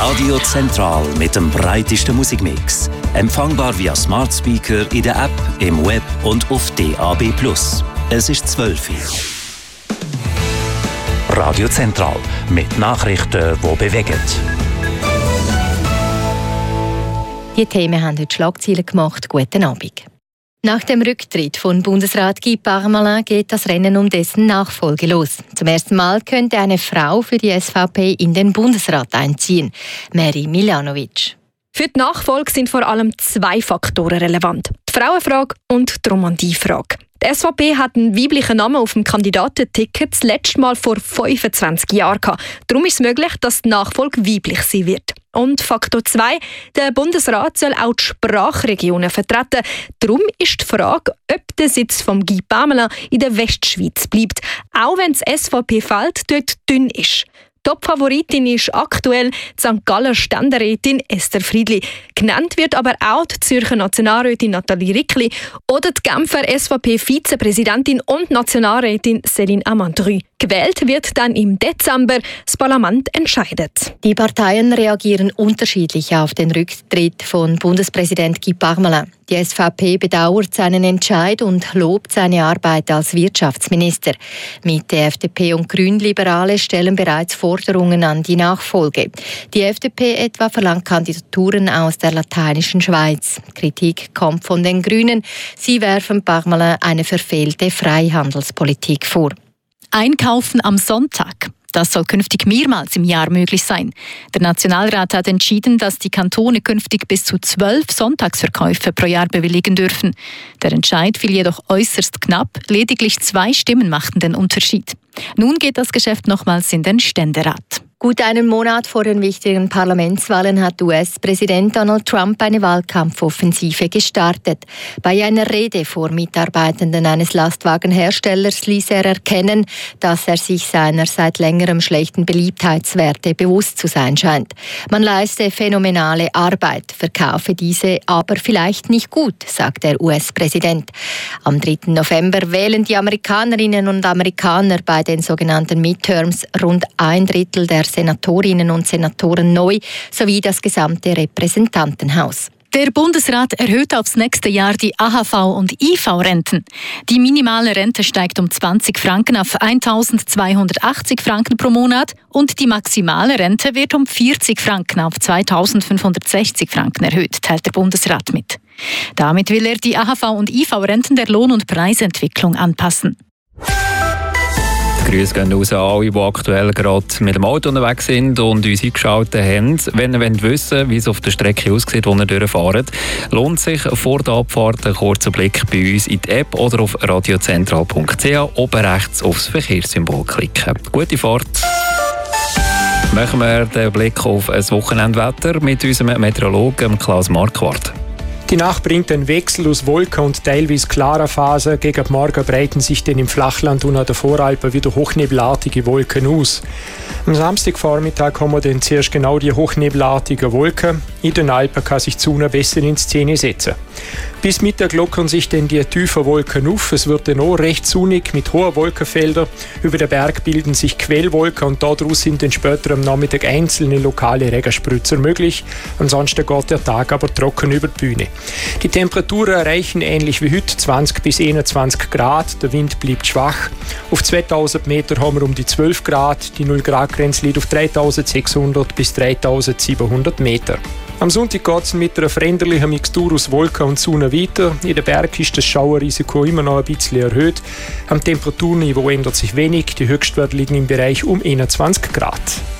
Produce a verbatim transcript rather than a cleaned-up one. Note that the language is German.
Radio Zentral mit dem breitesten Musikmix. Empfangbar via Smart Speaker in der App, im Web und auf D A B plus. Es ist zwölf Uhr. Radio Zentral mit Nachrichten, die bewegen. Die Themen haben heute Schlagzeilen gemacht. Guten Abend. Nach dem Rücktritt von Bundesrat Guy Parmelin geht das Rennen um dessen Nachfolge los. Zum ersten Mal könnte eine Frau für die S V P in den Bundesrat einziehen. Mary Milanovic. Für die Nachfolge sind vor allem zwei Faktoren relevant: die Frauenfrage und die Romandiefrage. Die S V P hat einen weiblichen Namen auf dem Kandidatenticket das letzte Mal vor fünfundzwanzig Jahren gehabt. Darum ist es möglich, dass die Nachfolge weiblich sein wird. Und Faktor zwei: Der Bundesrat soll auch die Sprachregionen vertreten. Darum ist die Frage, ob der Sitz von Guy Parmelin in der Westschweiz bleibt, auch wenn das S V P-Feld dort dünn ist. Top-Favoritin ist aktuell die Sankt Galler Ständerätin Esther Friedli. Genannt wird aber auch die Zürcher Nationalrätin Nathalie Rickli oder die Genfer S V P-Vizepräsidentin und Nationalrätin Céline Amandry. Gewählt wird dann im Dezember. Das Parlament entscheidet. Die Parteien reagieren unterschiedlich auf den Rücktritt von Bundespräsident Guy Parmelin. Die S V P bedauert seinen Entscheid und lobt seine Arbeit als Wirtschaftsminister. Mitte, F D P und Grünliberale stellen bereits Forderungen an die Nachfolge. Die F D P etwa verlangt Kandidaturen aus der lateinischen Schweiz. Kritik kommt von den Grünen. Sie werfen Parmelin eine verfehlte Freihandelspolitik vor. Einkaufen am Sonntag. Das soll künftig mehrmals im Jahr möglich sein. Der Nationalrat hat entschieden, dass die Kantone künftig bis zu zwölf Sonntagsverkäufe pro Jahr bewilligen dürfen. Der Entscheid fiel jedoch äußerst knapp. Lediglich zwei Stimmen machten den Unterschied. Nun geht das Geschäft nochmals in den Ständerat. Gut einen Monat vor den wichtigen Parlamentswahlen hat U S-Präsident Donald Trump eine Wahlkampfoffensive gestartet. Bei einer Rede vor Mitarbeitenden eines Lastwagenherstellers ließ er erkennen, dass er sich seiner seit längerem schlechten Beliebtheitswerte bewusst zu sein scheint. Man leiste phänomenale Arbeit, verkaufe diese aber vielleicht nicht gut, sagt der U S-Präsident. Am dritten November wählen die Amerikanerinnen und Amerikaner bei den sogenannten Midterms rund ein Drittel der Senatorinnen und Senatoren neu, sowie das gesamte Repräsentantenhaus. Der Bundesrat erhöht aufs nächste Jahr die A H V- und I V-Renten. Die minimale Rente steigt um zwanzig Franken auf eintausendzweihundertachtzig Franken pro Monat und die maximale Rente wird um vierzig Franken auf zweitausendfünfhundertsechzig Franken erhöht, teilt der Bundesrat mit. Damit will er die A H V- und I V-Renten der Lohn- und Preisentwicklung anpassen. Grüße gehen raus an alle, die aktuell gerade mit dem Auto unterwegs sind und uns eingeschaltet haben. Wenn ihr wissen wollt, wie es auf der Strecke aussieht, wo ihr durchfahrt, lohnt sich vor der Abfahrt ein kurzer Blick bei uns in die App oder auf radiozentral punkt c h oben rechts aufs Verkehrssymbol klicken. Gute Fahrt! Machen wir den Blick auf das Wochenendwetter mit unserem Meteorologen Klaus Marquardt. Die Nacht bringt einen Wechsel aus Wolken und teilweise klarer Phase. Gegen Morgen breiten sich dann im Flachland und an der Voralpen wieder hochnebelartige Wolken aus. Am Samstagvormittag haben wir dann zuerst genau die hochnebelartigen Wolken. In den Alpen kann sich die Sonne besser in Szene setzen. Bis Mittag lockern sich dann die tiefen Wolken auf. Es wird dann auch recht sonnig mit hohen Wolkenfeldern. Über den Berg bilden sich Quellwolken und daraus sind dann später am Nachmittag einzelne lokale Regenspritzer möglich. Ansonsten geht der Tag aber trocken über die Bühne. Die Temperaturen erreichen ähnlich wie heute zwanzig bis einundzwanzig Grad. Der Wind bleibt schwach. Auf zweitausend Meter haben wir um die zwölf Grad. Die null Grad Grenze liegt auf dreitausendsechshundert bis dreitausendsiebenhundert Meter. Am Sonntag geht es mit einer veränderlichen Mixtur aus Wolken und Sonne weiter. In den Bergen ist das Schauerrisiko immer noch ein bisschen erhöht. Am Temperaturniveau ändert sich wenig. Die Höchstwerte liegen im Bereich um einundzwanzig Grad.